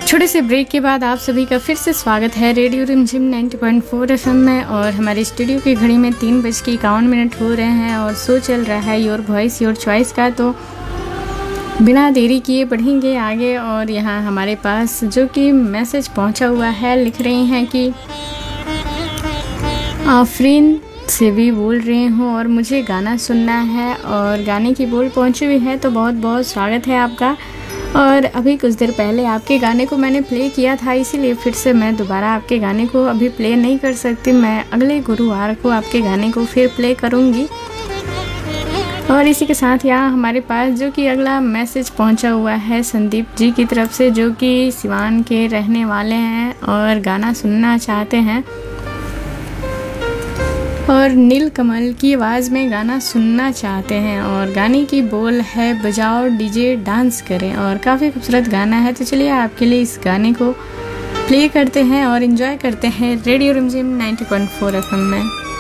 छोटे से ब्रेक के बाद आप सभी का फिर से स्वागत है रेडियो रिमझिम 90.4 FM में। और हमारे स्टूडियो की घड़ी में 3:51 हो रहे हैं और शो चल रहा है योर वॉइस योर चॉइस का। तो बिना देरी किए बढ़ेंगे आगे। और यहाँ हमारे पास जो कि मैसेज पहुँचा हुआ है, लिख रही हैं कि आफरीन से भी बोल रही हूँ और मुझे गाना सुनना है और गाने की बोल पहुँची हुई है, तो बहुत बहुत स्वागत है आपका। और अभी कुछ देर पहले आपके गाने को मैंने प्ले किया था, इसीलिए फिर से मैं दोबारा आपके गाने को अभी प्ले नहीं कर सकती। मैं अगले गुरुवार को आपके गाने को फिर प्ले करूँगी। और इसी के साथ यहाँ हमारे पास जो कि अगला मैसेज पहुँचा हुआ है संदीप जी की तरफ से, जो कि सिवान के रहने वाले हैं और गाना सुनना चाहते हैं और नील कमल की आवाज़ में गाना सुनना चाहते हैं। और गाने की बोल है बजाओ डीजे डांस करें, और काफ़ी खूबसूरत गाना है। तो चलिए आपके लिए इस गाने को प्ले करते हैं और एंजॉय करते हैं रेडियो रिमझिम 90.4 FM में।